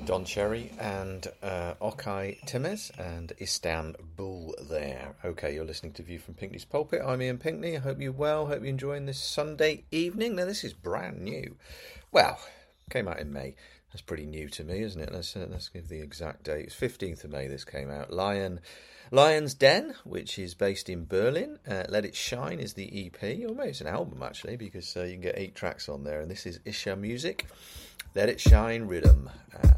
Don Cherry and Okay Timez and Istanbul there. Okay, you're listening to View from Pinkney's Pulpit. I'm Ian Pinkney. I hope you're well. Hope you're enjoying this Sunday evening. Now, this is brand new. Well, came out in May. That's pretty new to me, isn't it? Let's give the exact date. It's 15th of May this came out. Lion's Den, which is based in Berlin. Let It Shine is the EP. Or maybe it's an album, actually, because you can get 8 tracks on there. And this is Isha Music. Let It Shine Rhythm.